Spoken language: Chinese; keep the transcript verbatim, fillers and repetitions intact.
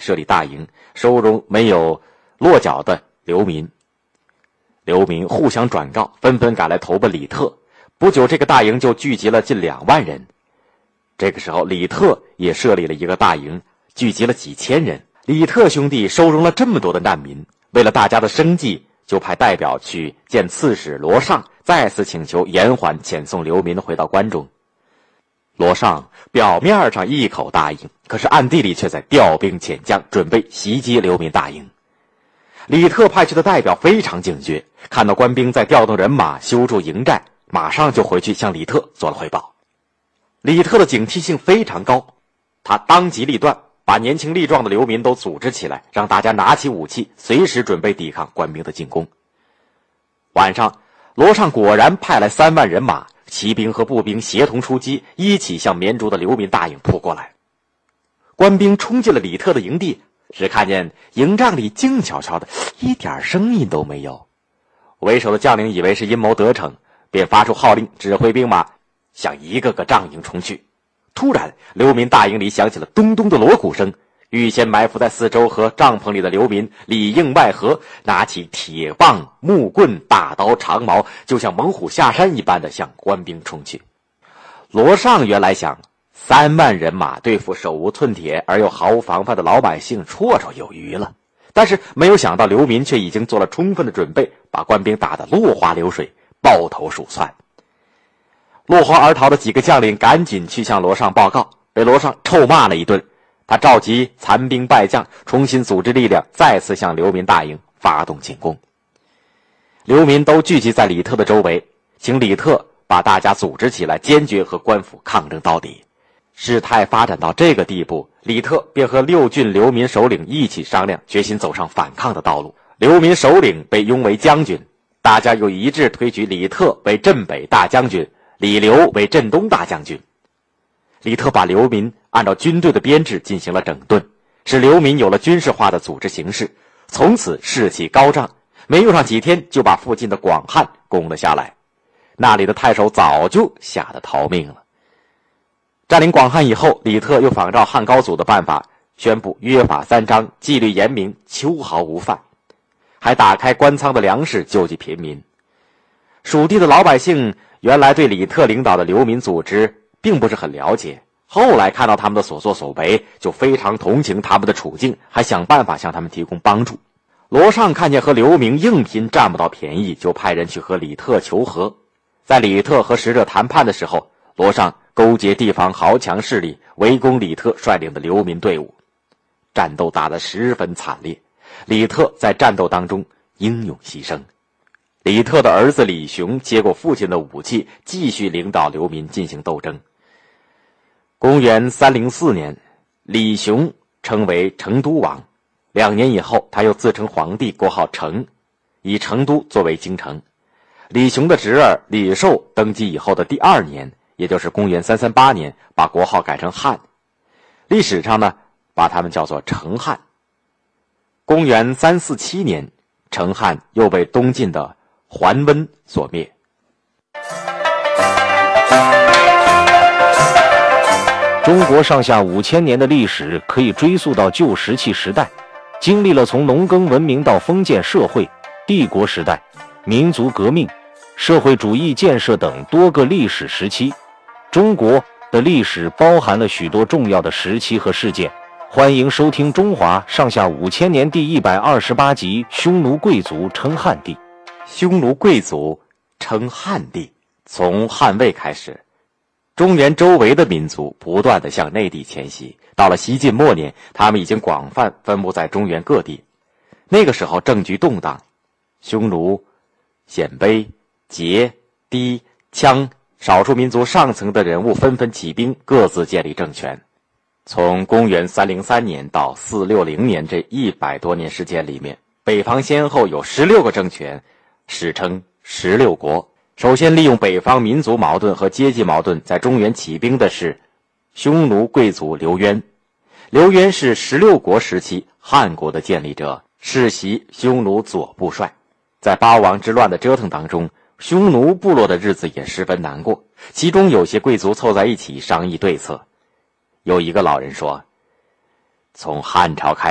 设立大营，收容没有落脚的流民。流民互相转告，纷纷赶来投奔李特。不久，这个大营就聚集了近两万人。这个时候，李特也设立了一个大营，聚集了几千人。李特兄弟收容了这么多的难民，为了大家的生计，就派代表去见刺史罗尚，再次请求延缓遣送流民回到关中。罗尚表面上一口答应，可是暗地里却在调兵遣将，准备袭击流民大营。李特派去的代表非常警觉，看到官兵在调动人马修筑营寨，马上就回去向李特做了汇报。李特的警惕性非常高，他当机立断，把年轻力壮的流民都组织起来，让大家拿起武器，随时准备抵抗官兵的进攻。晚上，罗尚果然派来三万人马，骑兵和步兵协同出击，一起向绵竹的流民大营扑过来。官兵冲进了李特的营地，只看见营帐里静悄悄的，一点声音都没有。为首的将领以为是阴谋得逞，便发出号令，指挥兵马向一个个帐营冲去。突然，流民大营里响起了咚咚的锣鼓声，预先埋伏在四周和帐篷里的流民里应外合，拿起铁棒、木棍、大刀、长矛，就像猛虎下山一般的向官兵冲去。罗尚原来想，三万人马对付手无寸铁而又毫无防范的老百姓绰绰有余了，但是没有想到流民却已经做了充分的准备，把官兵打得落花流水，抱头鼠窜。落荒而逃的几个将领赶紧去向罗尚报告，被罗尚臭骂了一顿。他召集残兵败将，重新组织力量，再次向流民大营发动进攻。流民都聚集在李特的周围，请李特把大家组织起来，坚决和官府抗争到底。事态发展到这个地步，李特便和六郡流民首领一起商量，决心走上反抗的道路。流民首领被拥为将军，大家又一致推举李特为镇北大将军，李刘为镇东大将军。李特把流民按照军队的编制进行了整顿，使流民有了军事化的组织形式，从此士气高涨，没用上几天就把附近的广汉攻了下来。那里的太守早就吓得逃命了。占领广汉以后，李特又仿照汉高祖的办法，宣布约法三章，纪律严明，秋毫无犯，还打开官仓的粮食救济贫民。属地的老百姓原来对李特领导的流民组织并不是很了解，后来看到他们的所作所为，就非常同情他们的处境，还想办法向他们提供帮助。罗尚看见和流民硬拼占不到便宜，就派人去和李特求和。在李特和使者谈判的时候，罗尚勾结地方豪强势力，围攻李特率领的流民队伍，战斗打得十分惨烈。李特在战斗当中英勇牺牲。李特的儿子李雄接过父亲的武器，继续领导流民进行斗争。公元三零四年，李雄称为成都王。两年以后，他又自称皇帝，国号成，以成都作为京城。李雄的侄儿李寿登基以后的第二年，也就是公元三三八年，把国号改成汉。历史上呢，把他们叫做成汉。公元三四七年，成汉又被东晋的桓温所灭。 中国上下五千年的历史可以追溯到旧石器时代，经历了从农耕文明到封建社会、帝国时代、民族革命、社会主义建设等多个历史时期。中国的历史包含了许多重要的时期和事件。欢迎收听《中华上下五千年》第一百二十八集：匈奴贵族称汉帝。 匈奴贵族称汉帝，从汉魏开始，中原周围的民族不断地向内地迁徙，到了西晋末年，他们已经广泛分布在中原各地。那个时候政局动荡，匈奴、鲜卑、羯、氐、羌少数民族上层的人物纷纷起兵，各自建立政权。从公元三零三年到四六零年这一百多年时间里面，北方先后有十六个政权，史称十六国。首先利用北方民族矛盾和阶级矛盾在中原起兵的是匈奴贵族刘渊。刘渊是十六国时期汉国的建立者，世袭匈奴左部帅。在八王之乱的折腾当中，匈奴部落的日子也十分难过，其中有些贵族凑在一起商议对策。有一个老人说，从汉朝开